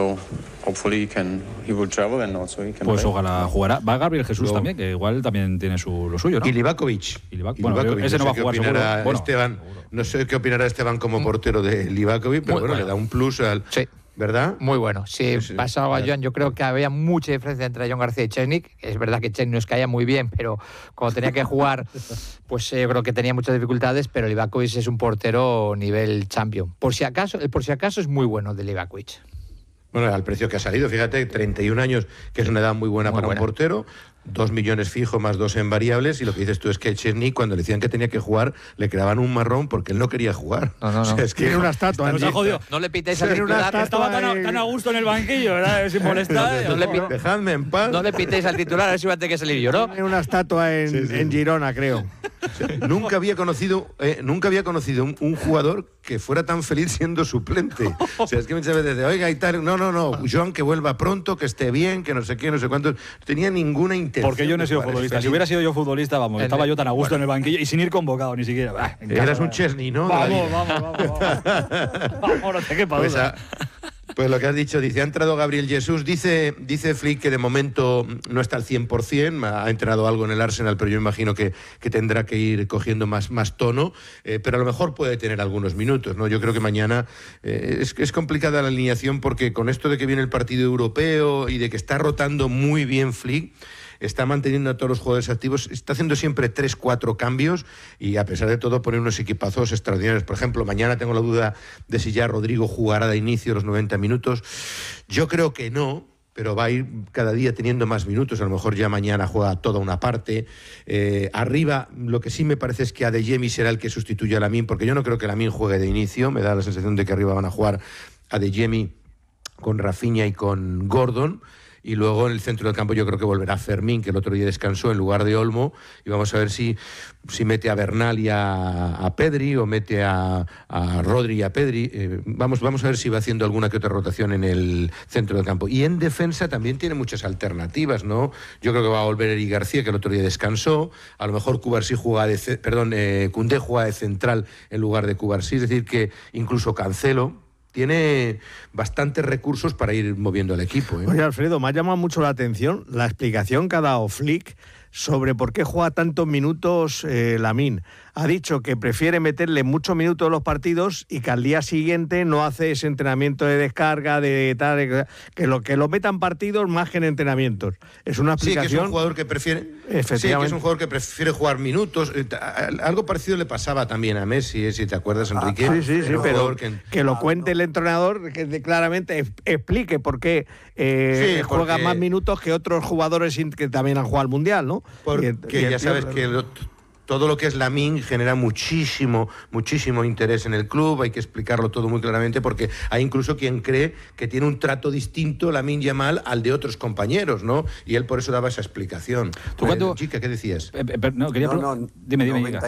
So hopefully he will travel and also he can. Pues ojalá jugará. Va Gabriel Jesús también, que igual también tiene lo suyo, ¿no? Y Livakovic. Bueno, ese no va a jugar seguro. Bueno, Esteban, no sé qué opinará Esteban como portero de Livakovic, pero bueno, le da un plus al... Sí. ¿Verdad? Muy bueno. Sí, pasaba Joan, yo creo que había mucha diferencia entre Joan García y Chesnik. Es verdad que Chesnik nos caía muy bien, pero cuando tenía que jugar, pues yo creo que tenía muchas dificultades, pero Livakovic es un portero nivel champion. El por si acaso es muy bueno de Livakovic. Bueno, al precio que ha salido, fíjate, 31 años, que es una edad muy buena para un portero, 2 millones fijo más 2 en variables, y lo que dices tú es que Chesney, cuando le decían que tenía que jugar, le creaban un marrón porque él no quería jugar. No. O sea, es que tiene una estatua. No le pitéis al titular. Estaba tan a gusto en el banquillo, ¿verdad? Sin molestar. Dejadme en paz. No le pitéis al titular, a ver si va a tener que salir yo, ¿no? Tiene una estatua en Girona, creo. Nunca había conocido un jugador que fuera tan feliz siendo suplente. O sea, es que muchas veces oiga y tal, no, Joan, que vuelva pronto, que esté bien, que no sé qué, no sé cuánto. No tenía ninguna intención. Porque yo no he sido futbolista. Si hubiera sido yo futbolista, vamos, estaba yo tan a gusto en el banquillo y sin ir convocado ni siquiera. Eras un Chesney, ¿no? Vamos. Vamos, no te quepa duda. Pues lo que has dicho, dice, ha entrado Gabriel Jesús, dice Flick que de momento no está al 100%, ha entrenado algo en el Arsenal, pero yo imagino que tendrá que ir cogiendo más tono, pero a lo mejor puede tener algunos minutos, ¿no? Yo creo que mañana es complicada la alineación porque con esto de que viene el partido europeo y de que está rotando muy bien Flick, está manteniendo a todos los jugadores activos, está haciendo siempre 3-4 cambios y a pesar de todo pone unos equipazos extraordinarios. Por ejemplo, mañana tengo la duda de si ya Rodrigo jugará de inicio los 90 minutos. Yo creo que no, pero va a ir cada día teniendo más minutos. A lo mejor ya mañana juega toda una parte. Arriba, lo que sí me parece es que Adeyemi será el que sustituya a Lamine, porque yo no creo que Lamine juegue de inicio. Me da la sensación de que arriba van a jugar Adeyemi con Rafinha y con Gordon. Y luego en el centro del campo yo creo que volverá Fermín, que el otro día descansó en lugar de Olmo, y vamos a ver si mete a Bernal y a Pedri, o mete a Rodri y a Pedri. Vamos a ver si va haciendo alguna que otra rotación en el centro del campo. Y en defensa también tiene muchas alternativas, ¿no? Yo creo que va a volver Eric García, que el otro día descansó. A lo mejor Koundé juega de central en lugar de Cubarsí, es decir, que incluso Cancelo tiene bastantes recursos para ir moviendo al equipo. Oye, Alfredo, me ha llamado mucho la atención la explicación que ha dado Flick sobre por qué juega tantos minutos Lamine. Ha dicho que prefiere meterle muchos minutos a los partidos y que al día siguiente no hace ese entrenamiento de descarga, de tal, que lo metan partidos más que en entrenamientos. Es una explicación. Sí, que es un jugador que prefiere. Efectivamente. Sí, que es un jugador que prefiere jugar minutos. Algo parecido le pasaba también a Messi, si te acuerdas, Enrique. Sí, pero que lo cuente el entrenador, que claramente explique por qué juega más minutos que otros jugadores que también han jugado al Mundial, ¿no? Porque ya sabes que todo lo que es Lamine genera muchísimo interés en el club. Hay que explicarlo todo muy claramente porque hay incluso quien cree que tiene un trato distinto Lamine Yamal al de otros compañeros, ¿no? Y él por eso daba esa explicación. Chica, ¿qué decías? Dime.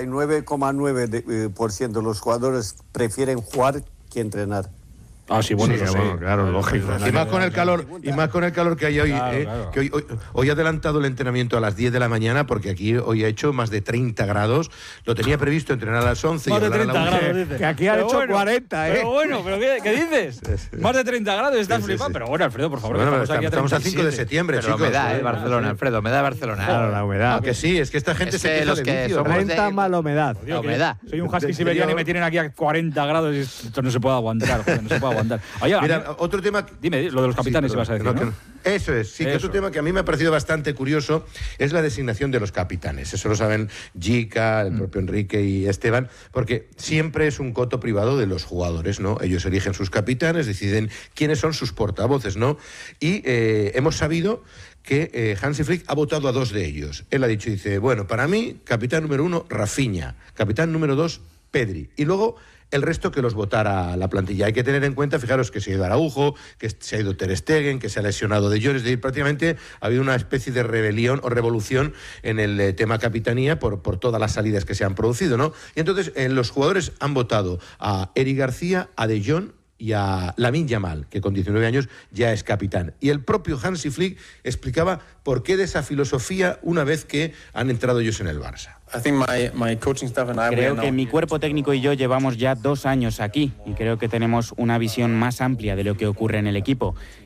99,9% de los jugadores prefieren jugar que entrenar. Ah, sí, bueno, claro, lógico. Y más con el calor que hay hoy, claro. Que hoy ha adelantado el entrenamiento a las 10 de la mañana porque aquí hoy ha hecho más de 30 grados. Lo tenía previsto entrenar a las 11 más y de 30 grados, dice. Que aquí ha hecho 40, Pero bueno, ¿qué dices? Más de 30 grados, estás flipando. Pero bueno, Alfredo, por favor, estamos a 5 de septiembre, pero chicos. humedad, Barcelona, Alfredo, humedad Barcelona. Claro, la humedad. Que sí, es que esta gente se queja de vicio. Renta mala humedad. La humedad. Soy un husky siberiano y me tienen aquí a 40 grados y esto no se puede aguantar, joder, no se puede aguantar. Oye, mira, otro tema. Dime, lo de los capitanes ibas a decir, ¿no? Eso es, sí, que otro tema que a mí me ha parecido bastante curioso es la designación de los capitanes. Eso lo saben Jica, el propio Enrique y Esteban, porque siempre es un coto privado de los jugadores, ¿no? Ellos eligen sus capitanes, deciden quiénes son sus portavoces, ¿no? Y hemos sabido que Hansi Flick ha votado a 2 de ellos. Él ha dicho, dice, bueno, para mí, capitán número 1, Rafinha, capitán número 2, Pedri. Y luego el resto que los votara la plantilla. Hay que tener en cuenta, fijaros, que se ha ido Araujo, que se ha ido Ter Stegen, que se ha lesionado De Jong, es decir, prácticamente ha habido una especie de rebelión o revolución en el tema capitanía por todas las salidas que se han producido, ¿no? Y entonces los jugadores han votado a Eric García, a De Jong y a Lamine Yamal, que con 19 años ya es capitán. Y el propio Hansi Flick explicaba por qué de esa filosofía una vez que han entrado ellos en el Barça. Creo que mi cuerpo técnico y yo llevamos ya 2 años aquí y creo que tenemos una visión más amplia de lo que ocurre en el equipo.